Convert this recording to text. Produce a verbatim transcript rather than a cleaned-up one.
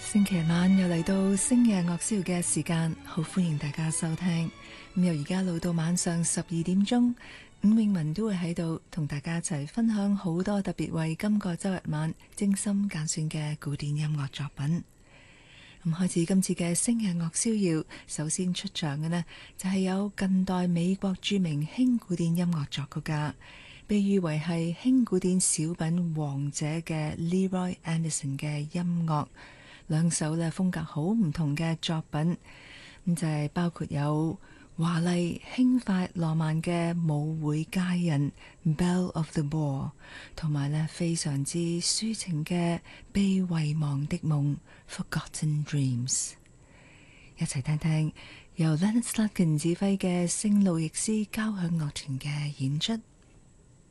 星期晚又嚟到星夜樂宵嘅時間，好歡迎大家收聽。咁由而家到到晚上十二點鐘，伍詠文都會喺度同大家一齊分享好多特別為今個周日晚精心揀選嘅古典音樂作品。咁開始今次嘅星夜樂逍遙，首先出場嘅呢就係、是、有近代美國著名輕古典音樂作曲家，被譽為係輕古典小品王者嘅 Leroy Anderson 嘅音樂。兩首咧風格好唔同嘅作品，咁就係包括有華麗輕快浪漫嘅舞會佳人 Belle of the Ball， 同埋咧非常之抒情嘅被遺忘的夢 Forgotten Dreams。 一齊聽聽由 Leonard Slatkin 指揮嘅聖路易斯交響樂團嘅演出。